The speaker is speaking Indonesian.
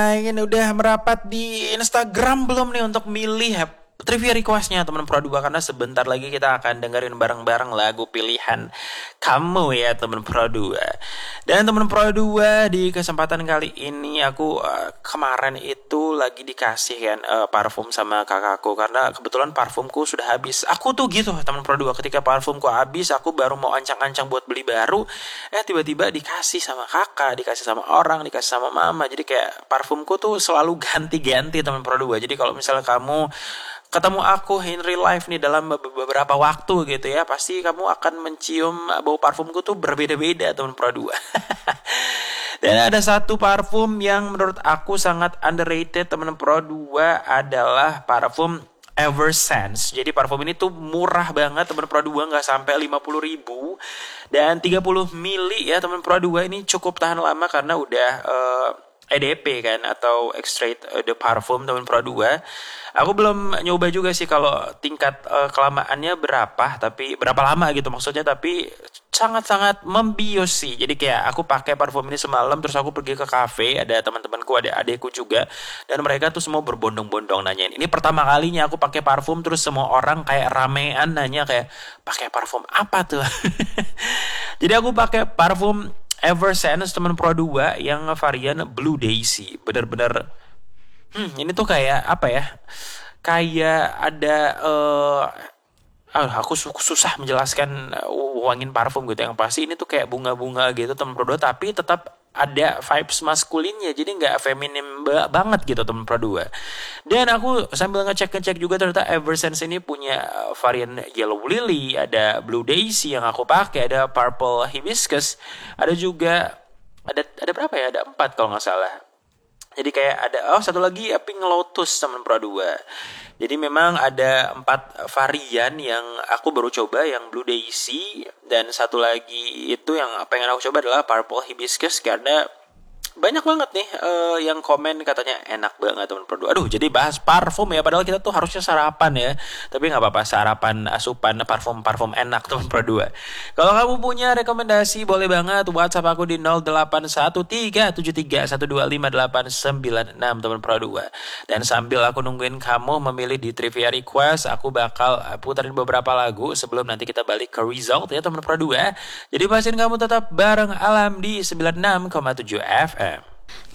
Ini udah merapat di Instagram belum nih untuk milih trivia requestnya teman Pro 2, karena sebentar lagi kita akan dengerin bareng-bareng lagu pilihan kamu ya teman Pro 2. Dan teman Pro 2, di kesempatan kali ini aku kemarin itu lagi dikasih kan parfum sama kakakku, karena kebetulan parfumku sudah habis. Aku tuh gitu teman Pro 2, ketika parfumku habis aku baru mau ancang-ancang buat beli baru, tiba-tiba dikasih sama kakak, dikasih sama orang, dikasih sama mama. Jadi kayak parfumku tuh selalu ganti-ganti teman Pro 2. Jadi kalau misalnya kamu ketemu aku in real life nih dalam beberapa waktu gitu ya, pasti kamu akan mencium bau parfumku tuh berbeda-beda teman Pro 2. Dan ada satu parfum yang menurut aku sangat underrated teman Pro 2 adalah parfum Eversense. Jadi parfum ini tuh murah banget teman Pro 2, nggak sampai 50.000 dan 30 mili ya teman Pro 2. Ini cukup tahan lama karena udah EDP kan, atau extrait de parfum teman Pro 2. Aku belum nyoba juga sih kalau tingkat kelamaannya berapa, tapi berapa lama gitu maksudnya, tapi sangat-sangat membius sih. Jadi kayak aku pakai parfum ini semalam, terus aku pergi ke cafe, ada teman-temanku, ada adekku juga, dan mereka tuh semua berbondong-bondong nanyain. Ini pertama kalinya aku pakai parfum, terus semua orang kayak ramean nanya kayak, pakai parfum apa tuh? Jadi aku pakai parfum Eversense teman Pro 2 yang varian Blue Daisy. Bener-bener ini tuh kayak apa ya? Kayak ada aku susah menjelaskan wangiin parfum gitu. Yang pasti ini tuh kayak bunga-bunga gitu teman Pro 2, tapi tetap ada vibes maskulinnya, jadi nggak feminim banget gitu teman Pro 2. Dan aku sambil ngecek juga ternyata Eversense ini punya varian Yellow Lily, ada Blue Daisy yang aku pakai, ada Purple Hibiscus, ada juga ada berapa ya? Ada 4 kalau nggak salah. Jadi kayak ada satu lagi Pink Lotus teman Pro 2. Jadi memang ada 4 varian yang aku baru coba, yang Blue Daisy, dan satu lagi itu yang pengen aku coba adalah Purple Hibiscus, karena banyak banget nih yang komen katanya enak banget teman Pro 2. Aduh, jadi bahas parfum ya, padahal kita tuh harusnya sarapan ya. Tapi nggak apa-apa, sarapan asupan parfum enak teman Pro 2. Kalau kamu punya rekomendasi boleh banget WhatsApp aku di 081373125896 teman Pro 2. Dan sambil aku nungguin kamu memilih di trivia request, aku bakal puterin beberapa lagu sebelum nanti kita balik ke result ya teman Pro 2. Jadi pastiin kamu tetap bareng Alam di 96,7 FM.